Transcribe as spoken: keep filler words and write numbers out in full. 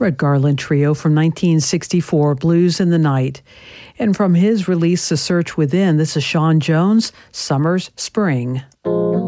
Everett Garland Trio from nineteen sixty-four, Blues in the Night. And from his release, The Search Within, this is Sean Jones, Summer's Spring.